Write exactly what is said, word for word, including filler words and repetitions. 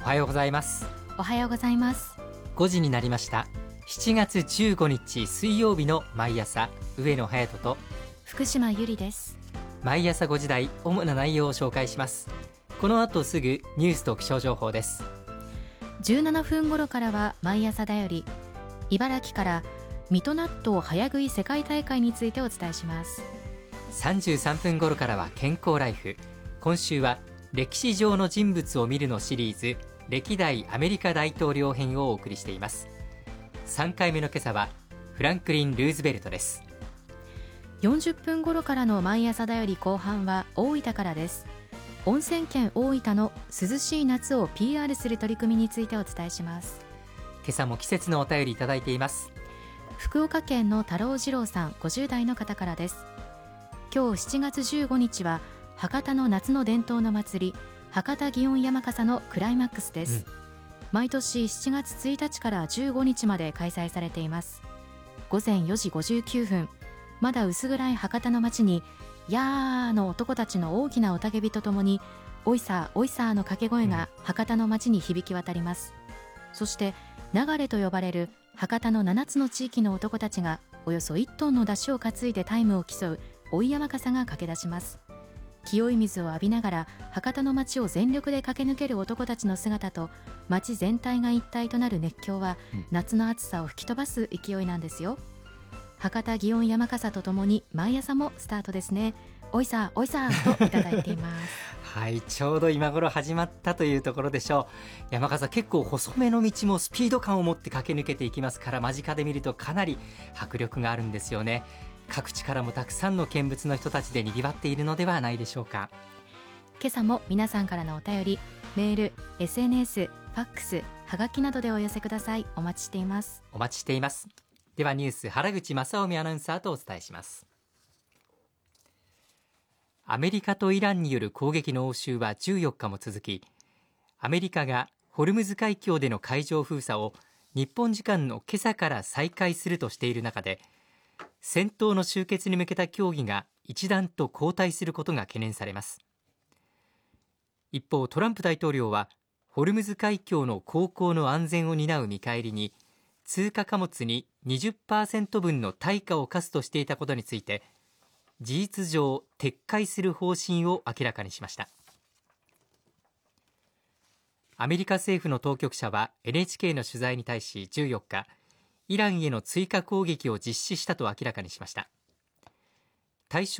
おはようございます。 おはようございます。 ごじになりました。しちがつじゅうごにち水曜日の毎朝、上野隼人と福島由里です。 毎朝ごじ台、主な内容を紹介します。この後すぐニュースと気象情報です。 じゅうななふん頃からは毎朝だより、茨城から水戸納豆早食い世界大会についてお伝えします。 さんじゅうさんぷん頃からは健康ライフ。今週は歴史上の人物を見るのシリーズ、歴代アメリカ大統領編をお送りしています。さんかいめの今朝はフランクリン・ルーズベルトです。 よんじゅっぷん頃からの毎朝だより後半は大分からです。温泉県大分の涼しい夏を ピーアール する取り組みについてお伝えします。 今朝も季節のお便りいただいています。 福岡県の太郎次郎さん、ごじゅう代の方からです。今日しちがつじゅうごにちは博多の夏の伝統の祭り、博多祇園山笠のクライマックスです、うん、毎年しちがつついたちからじゅうごにちまで開催されています。ごぜんよじごじゅうきゅうふん、まだ薄暗い博多の街にやーの男たちの大きな雄たけびとともにおいさーおいさーの掛け声が博多の街に響き渡ります、うん、そして流れと呼ばれる博多のななつの地域の男たちがおよそいっトンの出汁を担いでタイムを競う追い山笠が駆け出します。清い水を浴びながら博多の街を全力で駆け抜ける男たちの姿と街全体が一体となる熱狂は、うん、夏の暑さを吹き飛ばす勢いなんですよ。博多祇園山笠とともに毎朝もスタートですね。おいさおいさといただいていますはい、ちょうど今頃始まったというところでしょう。山笠結構細めの道もスピード感を持って駆け抜けていきますから、間近で見るとかなり迫力があるんですよね。各地からもたくさんの見物の人たちで賑わっているのではないでしょうか。 今朝も皆さんからのお便り、メール、エスエヌエス、ファックス、はがきなどでお寄せください。お待ちしていますお待ちしています。ではニュース、原口正臣アナウンサーとお伝えします。アメリカとイランによる攻撃の応酬はじゅうよっかも続き、アメリカがホルムズ海峡での海上封鎖を日本時間の今朝から再開するとしている中で、戦闘の終結に向けた協議が一段と後退することが懸念されます。一方、トランプ大統領はホルムズ海峡の航行の安全を担う見返りに通貨貨物に にじゅっパーセント 分の対価を課すとしていたことについて、事実上撤回する方針を明らかにしました。アメリカ政府の当局者は エヌエイチケー の取材に対しじゅうよっか、イランへの追加攻撃を実施したと明らかにしました。対象